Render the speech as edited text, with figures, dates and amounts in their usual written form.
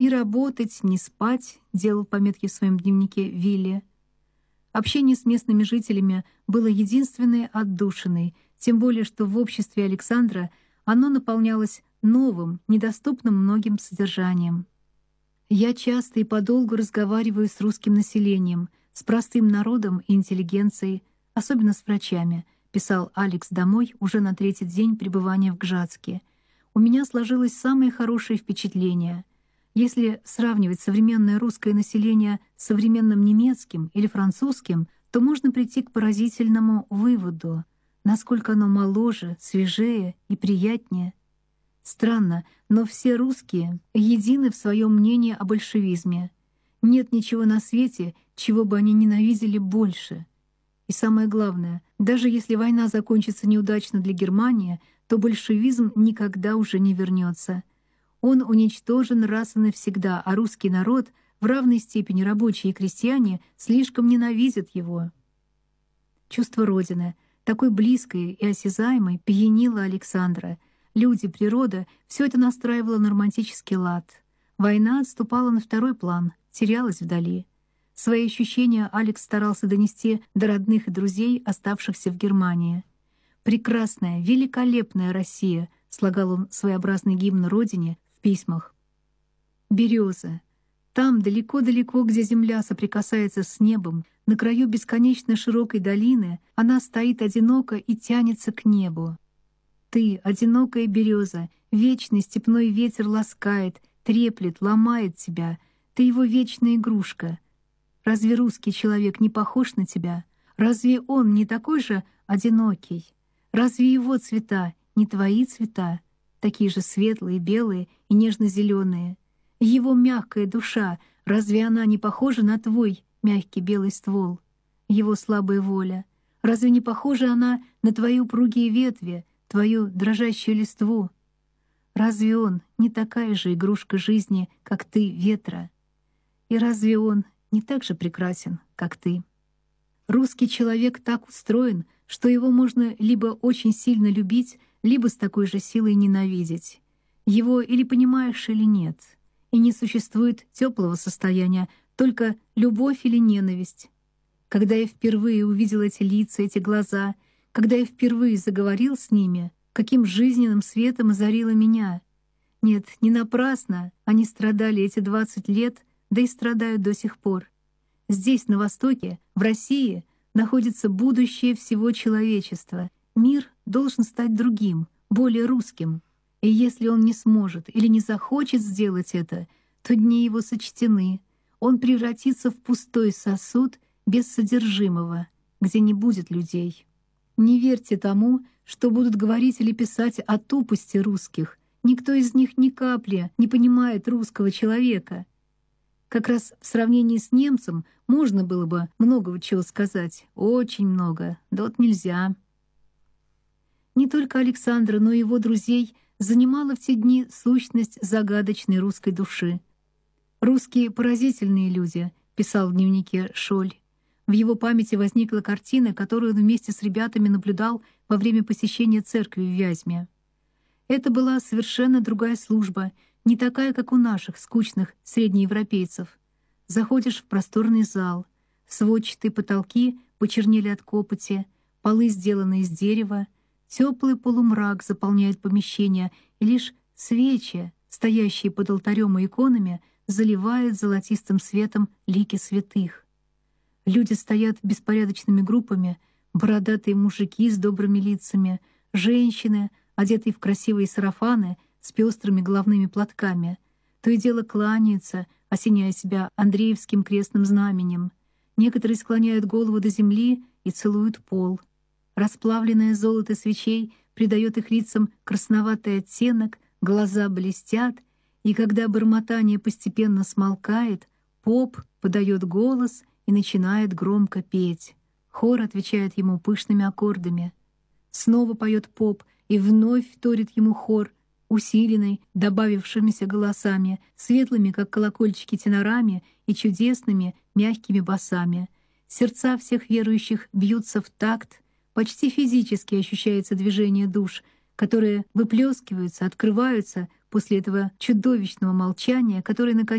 «Ни работать, ни спать», — делал пометки в своем дневнике Вилли. Общение с местными жителями было единственной отдушиной, тем более что в обществе Александра оно наполнялось новым, недоступным многим содержанием. «Я часто и подолгу разговариваю с русским населением, с простым народом и интеллигенцией, особенно с врачами», — писал Алекс домой уже на третий день пребывания в Гжатске. «У меня сложилось самое хорошее впечатление. Если сравнивать современное русское население с современным немецким или французским, то можно прийти к поразительному выводу, насколько оно моложе, свежее и приятнее. Странно, но все русские едины в своем мнении о большевизме. Нет ничего на свете, чего бы они ненавидели больше. И самое главное, даже если война закончится неудачно для Германии, то большевизм никогда уже не вернется. Он уничтожен раз и навсегда, а русский народ, в равной степени рабочие и крестьяне, слишком ненавидят его». Чувство Родины, такой близкой и осязаемой, пьянило Александра. Люди, природа — все это настраивало на романтический лад. Война отступала на второй план, терялась вдали. Свои ощущения Алекс старался донести до родных и друзей, оставшихся в Германии. «Прекрасная, великолепная Россия», — слагал он своеобразный гимн Родине в письмах. «Береза. Там, далеко-далеко, где земля соприкасается с небом, на краю бесконечно широкой долины, она стоит одиноко и тянется к небу. Ты, одинокая береза, вечный степной ветер ласкает, треплет, ломает тебя. Ты его вечная игрушка. Разве русский человек не похож на тебя? Разве он не такой же одинокий? Разве его цвета не твои цвета, такие же светлые, белые и нежно-зеленые? Его мягкая душа, разве она не похожа на твой мягкий белый ствол? Его слабая воля, разве не похожа она на твои упругие ветви, твою дрожащую листву? Разве он не такая же игрушка жизни, как ты, ветра? И разве он не так же прекрасен, как ты? Русский человек так устроен, что его можно либо очень сильно любить, либо с такой же силой ненавидеть. Его или понимаешь, или нет. И не существует теплого состояния, только любовь или ненависть. Когда я впервые увидел эти лица, эти глаза, когда я впервые заговорил с ними, каким жизненным светом озарило меня. Нет, не напрасно они страдали эти 20 лет, да и страдают до сих пор. Здесь, на Востоке, в России, находится будущее всего человечества. Мир должен стать другим, более русским. И если он не сможет или не захочет сделать это, то дни его сочтены. Он превратится в пустой сосуд без содержимого, где не будет людей. Не верьте тому, что будут говорить или писать о тупости русских. Никто из них ни капли не понимает русского человека. Как раз в сравнении с немцем можно было бы много чего сказать. Очень много. Да вот нельзя. Не только Александра, но и его друзей занимала в те дни сущность загадочной русской души. «Русские — поразительные люди», — писал в дневнике Шоль. В его памяти возникла картина, которую он вместе с ребятами наблюдал во время посещения церкви в Вязьме. Это была совершенно другая служба, не такая, как у наших скучных среднеевропейцев. Заходишь в просторный зал, сводчатые потолки почернели от копоти, полы сделаны из дерева, теплый полумрак заполняет помещение, и лишь свечи, стоящие под алтарем и иконами, заливают золотистым светом лики святых. Люди стоят беспорядочными группами, бородатые мужики с добрыми лицами, женщины, одетые в красивые сарафаны с пестрыми головными платками, то и дело кланяются, осеняя себя Андреевским крестным знаменем. Некоторые склоняют голову до земли и целуют пол. Расплавленное золото свечей придает их лицам красноватый оттенок, глаза блестят, и когда бормотание постепенно смолкает, поп подает голос и начинает громко петь. Хор отвечает ему пышными аккордами. Снова поет поп, и вновь вторит ему хор, усиленный добавившимися голосами, светлыми, как колокольчики, тенорами и чудесными, мягкими басами. Сердца всех верующих бьются в такт, почти физически ощущается движение душ, которые выплескиваются, открываются после этого чудовищного молчания, которое, наконец,